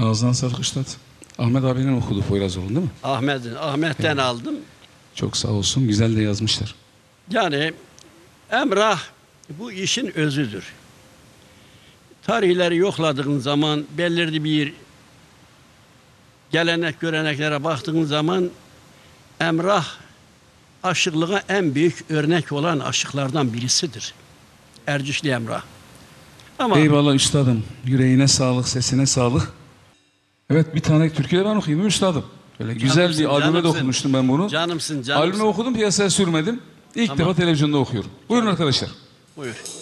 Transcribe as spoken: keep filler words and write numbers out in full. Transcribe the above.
Ağzından sağlık üstad. Ahmet abinin okudu Poyrazoğlu değil mi? Ahmet'in, Ahmet'ten Evet. aldım. Çok sağ olsun. Güzel de yazmışlar. Yani emrah bu işin özüdür. Tarihleri yokladığın zaman belirli bir gelenek göreneklere baktığın zaman emrah aşıklığa en büyük örnek olan aşıklardan birisidir. Ercişli Emrah. Ama Eyvallah üstadım. Yüreğine sağlık, sesine sağlık. Evet, bir tane türkü de ben okuyayım üstadım. Böyle güzel Canımsın, bir albüme de canımsın. okumuştum ben bunu. Canımsın, canımsın. Albüme okudum, piyasaya sürmedim. İlk Tamam. defa televizyonda okuyorum. Buyurun arkadaşlar. Buyur.